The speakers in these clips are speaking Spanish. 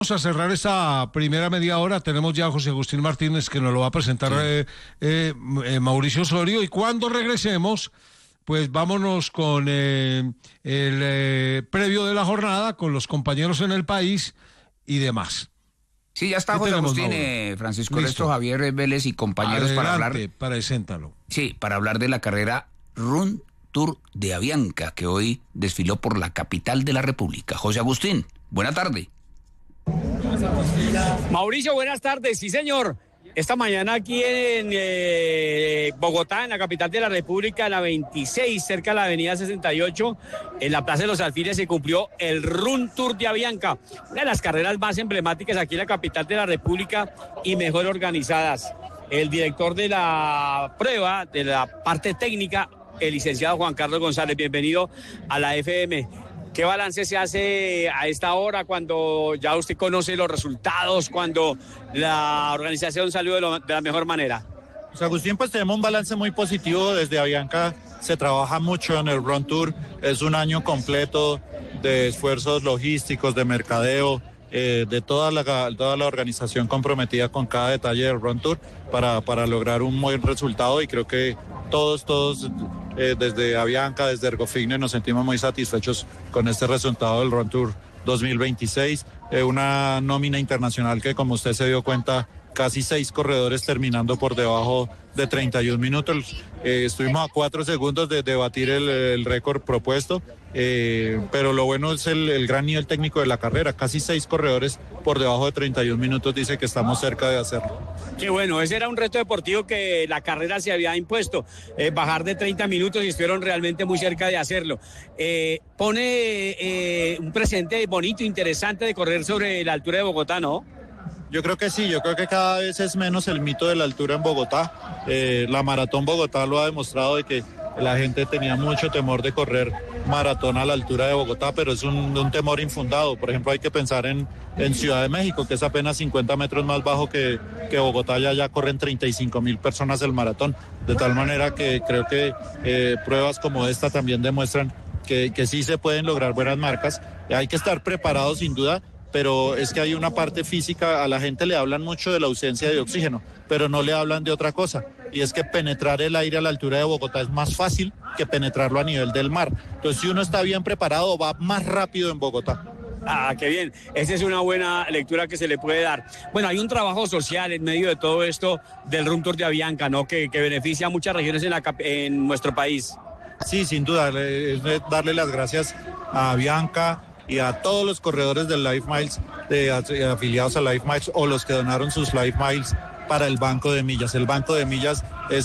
Vamos a cerrar esta primera media hora. Tenemos ya a José Agustín Martínez que nos lo va a presentar Mauricio Osorio. Y cuando regresemos, pues vámonos con el previo de la jornada, con los compañeros en el país y demás. Sí, ya está José Agustín, Francisco Ernesto Javier Vélez y compañeros. Adelante, para hablar. Preséntalo. Sí, para hablar de la carrera Run Tour de Avianca, que hoy desfiló por la capital de la República. José Agustín, buena tarde. Mauricio, buenas tardes. Sí, señor. Esta mañana aquí en Bogotá, en la capital de la República, en la 26, cerca de la avenida 68, en la Plaza de los Alfiles, se cumplió el Run Tour de Avianca, una de las carreras más emblemáticas aquí en la capital de la República y mejor organizadas. El director de la prueba, de la parte técnica, el licenciado Juan Carlos González, bienvenido a la FM. ¿Qué balance se hace a esta hora cuando ya usted conoce los resultados, cuando la organización salió de la mejor manera? Pues Agustín, pues tenemos un balance muy positivo. Desde Avianca se trabaja mucho en el Run Tour. Es un año completo de esfuerzos logísticos, de mercadeo, de toda la organización comprometida con cada detalle del Run Tour para lograr un buen resultado, y creo que todos desde Avianca, desde Ergofigner, nos sentimos muy satisfechos con este resultado del Run Tour 2026, una nómina internacional que, como usted se dio cuenta, casi 6 corredores terminando por debajo de 31 minutos. Estuvimos a 4 segundos de batir el récord propuesto, pero lo bueno es el gran nivel técnico de la carrera. Casi 6 corredores por debajo de 31 minutos, dice que estamos cerca de hacerlo. Qué bueno, ese era un reto deportivo que la carrera se había impuesto, bajar de 30 minutos, y estuvieron realmente muy cerca de hacerlo. Pone un presente bonito, interesante de correr sobre la altura de Bogotá, ¿no? Yo creo que sí, yo creo que cada vez es menos el mito de la altura en Bogotá. La Maratón Bogotá lo ha demostrado, de que la gente tenía mucho temor de correr maratón a la altura de Bogotá, pero es un temor infundado. Por ejemplo, hay que pensar en Ciudad de México, que es apenas 50 metros más bajo que Bogotá, ya corren 35.000 personas el maratón. De tal manera que creo que pruebas como esta también demuestran que sí se pueden lograr buenas marcas. Hay que estar preparados sin duda, pero es que hay una parte física. A la gente le hablan mucho de la ausencia de oxígeno, pero no le hablan de otra cosa, y es que penetrar el aire a la altura de Bogotá es más fácil que penetrarlo a nivel del mar. Entonces, si uno está bien preparado, va más rápido en Bogotá. Ah, qué bien. Esa es una buena lectura que se le puede dar. Bueno, hay un trabajo social en medio de todo esto del Run Tour de Avianca, ¿no? Que beneficia a muchas regiones en nuestro país. Sí, sin duda, es darle las gracias a Avianca y a todos los corredores del Life Miles, afiliados a Life Miles, o los que donaron sus Life Miles para el Banco de Millas. El Banco de Millas es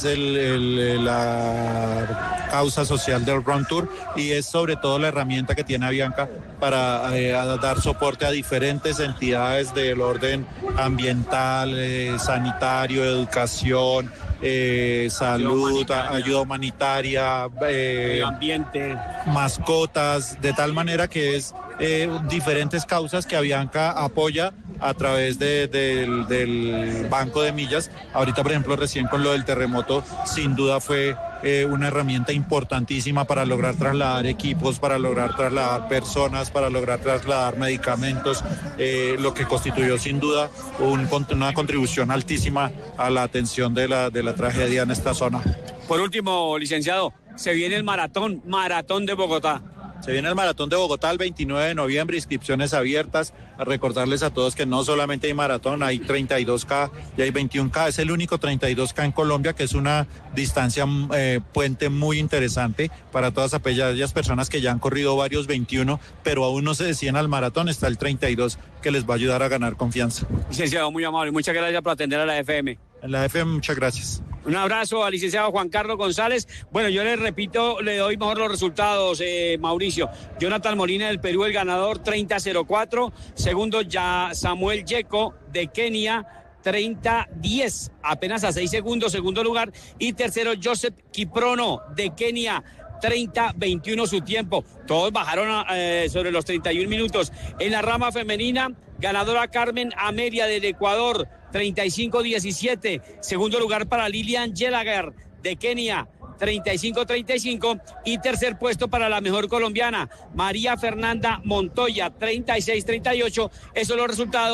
la causa social del Run Tour, y es sobre todo la herramienta que tiene Avianca para dar soporte a diferentes entidades del orden ambiental, sanitario, educación, salud, ayuda humanitaria, ambiente, mascotas, de tal manera que es diferentes causas que Avianca apoya a través del Banco de Millas. Ahorita, por ejemplo, recién con lo del terremoto, sin duda fue una herramienta importantísima para lograr trasladar equipos, para lograr trasladar personas, para lograr trasladar medicamentos, lo que constituyó sin duda una contribución altísima a la atención de la tragedia en esta zona. Por último, licenciado, se viene el maratón de Bogotá. Se viene el Maratón de Bogotá el 29 de noviembre, inscripciones abiertas. A recordarles a todos que no solamente hay maratón, hay 32K y hay 21K. Es el único 32K en Colombia, que es una distancia puente muy interesante para todas aquellas personas que ya han corrido varios 21, pero aún no se deciden al maratón. Está el 32, que les va a ayudar a ganar confianza. Licenciado, muy amable, muchas gracias por atender a la FM. En la FM, muchas gracias. Un abrazo al licenciado Juan Carlos González. Bueno, yo le repito, le doy mejor los resultados, Mauricio. Jonathan Molina del Perú, el ganador, 30.04. Segundo, ya Samuel Yeco de Kenia, 30.10, apenas a 6 segundos, segundo lugar. Y tercero, Joseph Kiprono de Kenia, 30.21 su tiempo. Todos bajaron sobre los 31 minutos. En la rama femenina, ganadora Carmen Ameria del Ecuador, 35.17. Segundo lugar para Lilian Gallagher de Kenia, 35-35. Y tercer puesto para la mejor colombiana, María Fernanda Montoya, 36-38. Esos son los resultados.